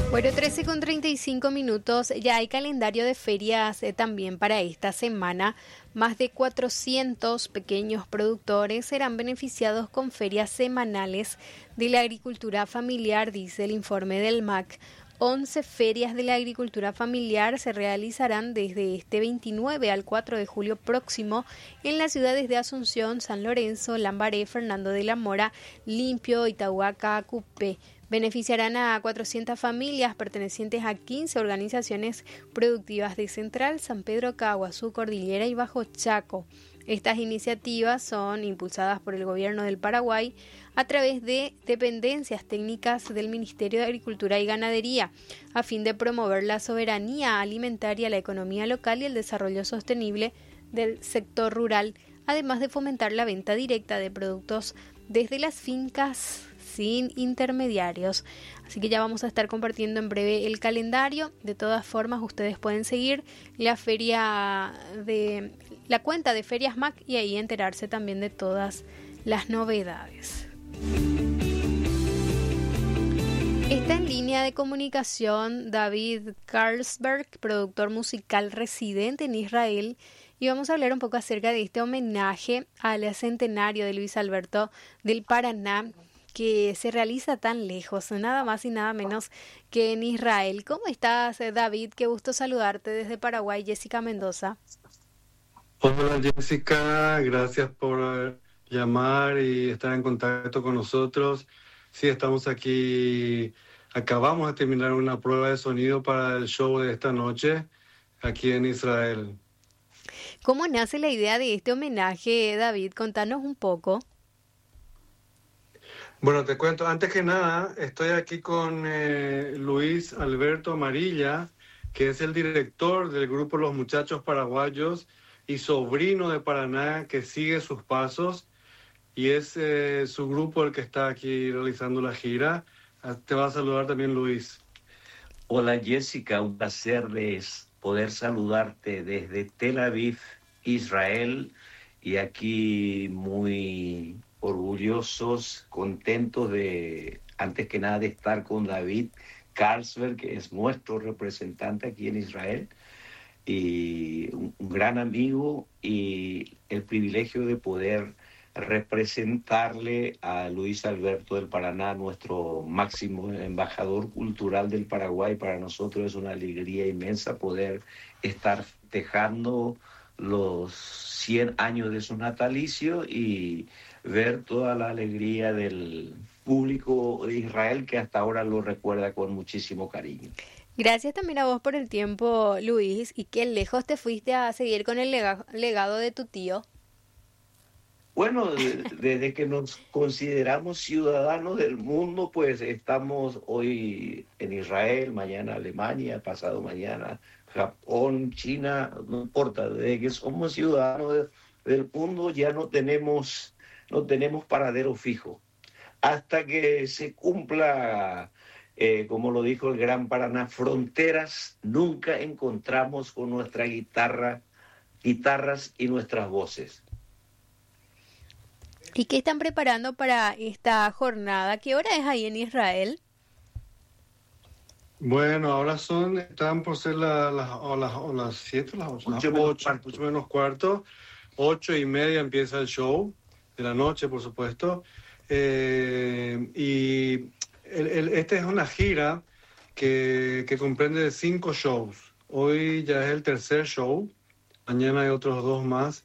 Bueno, 13:35 ya hay calendario de ferias también para esta semana. Más de 400 pequeños productores serán beneficiados con ferias semanales de la agricultura familiar, dice el informe del MAC. 11 ferias de la agricultura familiar se realizarán desde este 29 al 4 de julio próximo en las ciudades de Asunción, San Lorenzo, Lambaré, Fernando de la Mora, Limpio, Itahuaca, Cupé. Beneficiarán a 400 familias pertenecientes a 15 organizaciones productivas de Central, San Pedro, Caguazú, Cordillera y Bajo Chaco. Estas iniciativas son impulsadas por el gobierno del Paraguay a través de dependencias técnicas del Ministerio de Agricultura y Ganadería, a fin de promover la soberanía alimentaria, la economía local y el desarrollo sostenible del sector rural, además de fomentar la venta directa de productos desde las fincas sin intermediarios. Así que ya vamos a estar compartiendo en breve el calendario. De todas formas, ustedes pueden seguir la cuenta de Ferias MAC y ahí enterarse también de todas las novedades. Está en línea de comunicación David Carlsberg, productor musical residente en Israel, y vamos a hablar un poco acerca de este homenaje al centenario de Luis Alberto del Paraná, que se realiza tan lejos, nada más y nada menos que en Israel. ¿Cómo estás, David? Qué gusto saludarte desde Paraguay. Jessica Mendoza. Hola, Jessica, gracias por llamar y estar en contacto con nosotros. Sí, estamos aquí, acabamos de terminar una prueba de sonido para el show de esta noche aquí en Israel. ¿Cómo nace la idea de este homenaje, David? Contanos un poco. Bueno, te cuento, antes que nada, estoy aquí con Luis Alberto Amarilla, que es el director del grupo Los Muchachos Paraguayos y sobrino de Paraná, que sigue sus pasos, y es su grupo el que está aquí realizando la gira. Te va a saludar también Luis. Hola Jessica, un placer poder saludarte desde Tel Aviv, Israel, y aquí muy orgullosos, contentos antes que nada, de estar con David Carlsberg, que es nuestro representante aquí en Israel, y un gran amigo, y el privilegio de poder representarle a Luis Alberto del Paraná, nuestro máximo embajador cultural del Paraguay. Para nosotros es una alegría inmensa poder estar festejando los 100 años de su natalicio y ver toda la alegría del público de Israel, que hasta ahora lo recuerda con muchísimo cariño. Gracias también a vos por el tiempo, Luis, y qué lejos te fuiste a seguir con el legado de tu tío. Bueno, desde que nos consideramos ciudadanos del mundo, pues estamos hoy en Israel, mañana Alemania, pasado mañana Japón, China, no importa. Desde que somos ciudadanos del mundo ya no tenemos paradero fijo. Hasta que se cumpla, como lo dijo el Gran Paraná, fronteras nunca encontramos con nuestra guitarras y nuestras voces. ¿Y qué están preparando para esta jornada? ¿Qué hora es ahí en Israel? Bueno, ahora están por ser las 7, las 8, las 8, mucho menos cuarto. 8:30 empieza el show de la noche, por supuesto. Y esta es una gira que comprende de 5 shows. Hoy ya es el tercer show, mañana hay otros 2 más.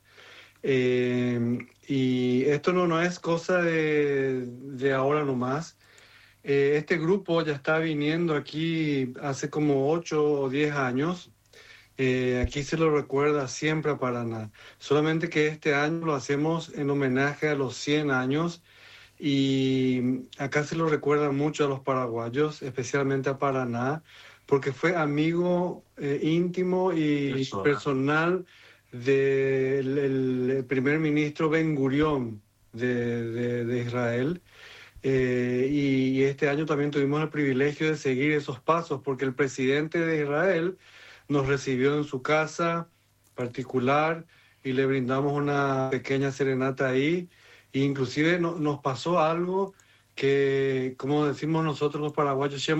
Y esto no es cosa de ahora nomás. Este grupo ya está viniendo aquí hace como 8 o 10 años. Aquí se lo recuerda siempre a Paraná. Solamente que este año lo hacemos en homenaje a los 100 años. Y acá se lo recuerda mucho a los paraguayos, especialmente a Paraná, porque fue amigo íntimo y personal del primer ministro Ben Gurión de Israel. Y este año también tuvimos el privilegio de seguir esos pasos, porque el presidente de Israel nos recibió en su casa particular y le brindamos una pequeña serenata ahí. E inclusive nos pasó algo que, como decimos nosotros los paraguayos,